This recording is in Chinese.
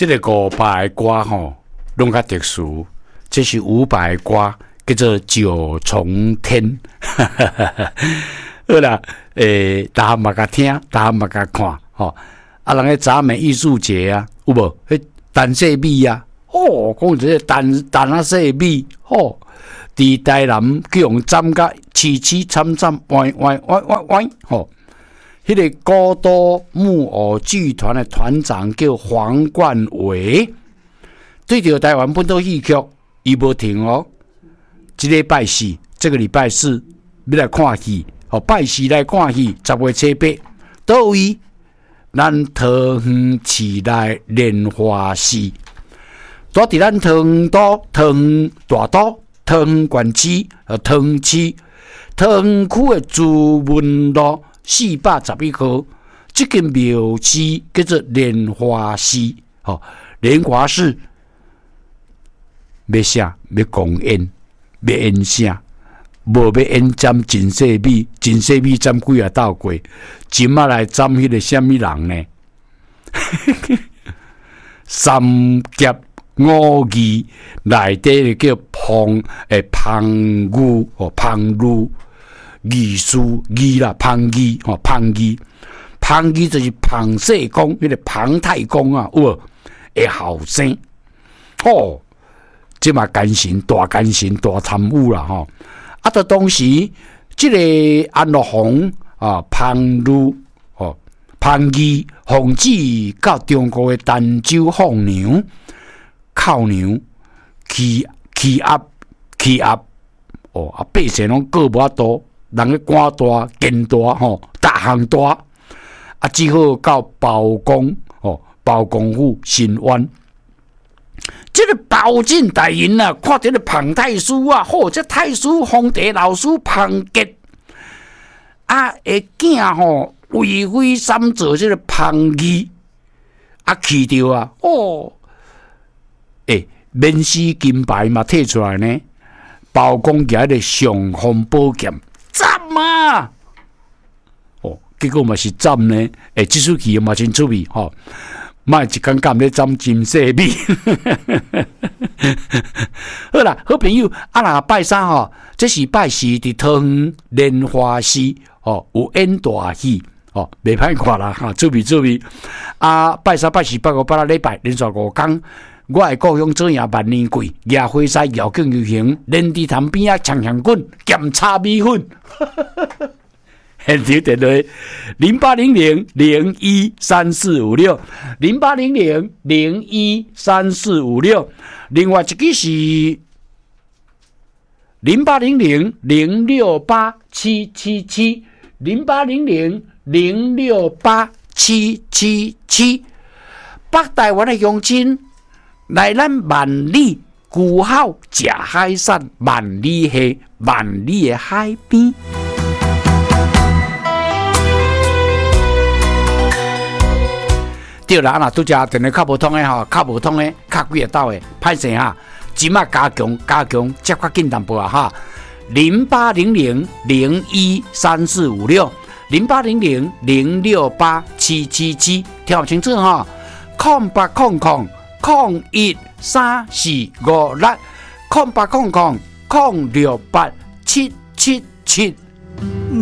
这个500的歌吼，拢较特殊。这是500的歌，叫做《九重天》。好啦，大家嘛甲听，大家嘛甲看，吼。啊，人个早美艺术节啊，有无？迄陈世美啊，哦，讲这个陈世美，吼，伫台南去用站甲起参，歪，吼。迄个高都木偶剧团的团长叫黄冠伟，对着台湾本土戏剧，伊无停哦。这个礼拜四，这个礼拜四要来看戏，哦，拜四来看戏，10月初8，倒位，咱桃园市内莲花寺，住伫咱桃园大都、桃园县区、桃园区的朱文路。411号，这个庙寺叫做莲花寺，吼，莲花寺要啥？要公演，要演啥？无要演占真世美，真世美占几啊斗过，今仔来占迄个什么人呢？三劫五义内底叫庞武哦，庞武。义师义啦，庞义吼，庞义就是庞世公，迄个庞太公啊，有诶后生哦，即嘛大干神大参悟啦吼。啊，到当时即个安乐宏啊，庞鲁哦，庞义奉旨到中国诶儋州放牛、靠牛、欺压哦，啊，百姓拢过无法度。人个官大、奸大吼，大行大，啊，只好到包公哦，包公府申冤。这个包进大人啊，看到个庞太师啊，或者太师皇帝老师庞杰啊，会囝吼为非三做这个庞义啊，去掉啊，哦，免死金牌嘛摕出来呢，包公举个尚方宝剑。斩啊！哦，结果嘛是斩呢。这出戏嘛真趣味吼。莫一天干咧斩真世美。好啦，好朋友，啊若拜三吼，这是拜四伫桃园莲花寺哦，有演大戏哦，袂歹看啦哈，趣味。啊，拜三、拜四、拜五、拜六礼拜连续5天。我的故乡做赢万年贵，野花赛遥景游行，莲池潭边啊长香滚，咸炒米粉。现场电话0800013456 0800013456，另外一个是0800068777 0800068777，北台湾的乡亲。来咱万里孤好食海产，万里的海边。对啦，那拄只电话较无通的吼，较无通的，较几个斗的，歹势哈，即马加强，接较紧淡薄啊哈。0800013456 0800068777，听清楚哈，0800。013456 0800068777。